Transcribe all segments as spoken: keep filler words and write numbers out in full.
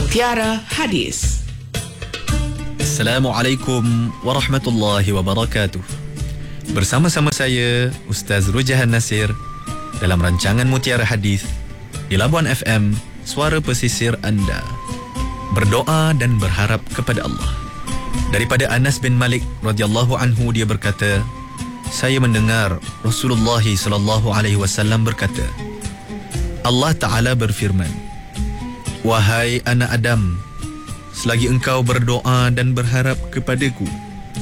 Mutiara Hadis. Assalamualaikum warahmatullahi wabarakatuh. Bersama-sama saya Ustaz Rujahan Nasir dalam rancangan Mutiara Hadis di Labuan F M, suara pesisir anda. Berdoa dan berharap kepada Allah. Daripada Anas bin Malik radhiyallahu anhu, dia berkata, saya mendengar Rasulullah sallallahu alaihi wasallam berkata, Allah Ta'ala berfirman, wahai anak Adam, selagi engkau berdoa dan berharap kepadaku,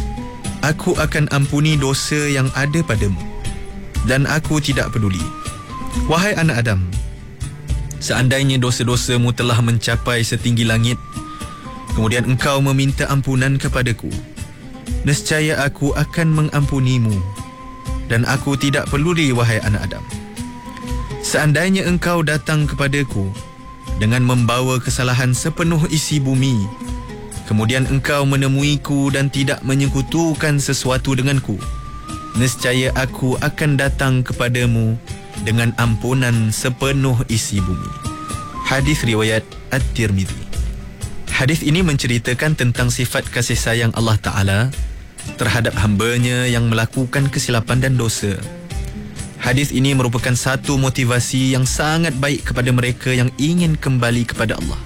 aku akan ampuni dosa yang ada padamu, dan aku tidak peduli. Wahai anak Adam, seandainya dosa-dosamu telah mencapai setinggi langit, kemudian engkau meminta ampunan kepadaku, nescaya aku akan mengampunimu, dan aku tidak peduli. Wahai anak Adam, seandainya engkau datang kepadaku dengan membawa kesalahan sepenuh isi bumi, kemudian engkau menemuiku dan tidak menyekutukan sesuatu denganku, nescaya aku akan datang kepadamu dengan ampunan sepenuh isi bumi. Hadis riwayat At-Tirmidzi. Hadis ini menceritakan tentang sifat kasih sayang Allah Ta'ala terhadap hamba-Nya yang melakukan kesilapan dan dosa. Hadis ini merupakan satu motivasi yang sangat baik kepada mereka yang ingin kembali kepada Allah.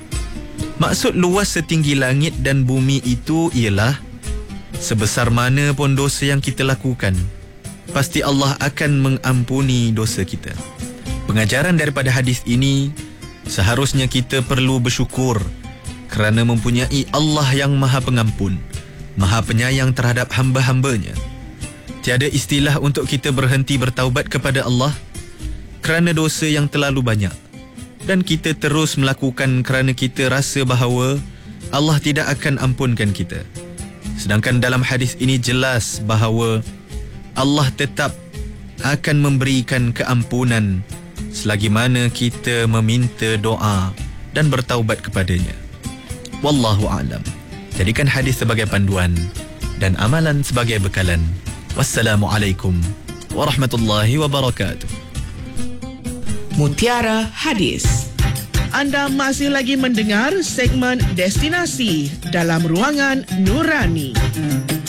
Maksud luas setinggi langit dan bumi itu ialah, sebesar mana pun dosa yang kita lakukan, pasti Allah akan mengampuni dosa kita. Pengajaran daripada hadis ini, seharusnya kita perlu bersyukur kerana mempunyai Allah yang Maha Pengampun, Maha Penyayang terhadap hamba-hambanya. Tiada istilah untuk kita berhenti bertaubat kepada Allah kerana dosa yang terlalu banyak, dan kita terus melakukan kerana kita rasa bahawa Allah tidak akan ampunkan kita. Sedangkan dalam hadis ini jelas bahawa Allah tetap akan memberikan keampunan selagi mana kita meminta doa dan bertaubat kepadanya. Wallahu a'lam. Jadikan hadis sebagai panduan dan amalan sebagai bekalan. Wassalamualaikum warahmatullahi wabarakatuh. Mutiara Hadis. Anda masih lagi mendengar segmen Destinasi dalam Ruangan Nurani.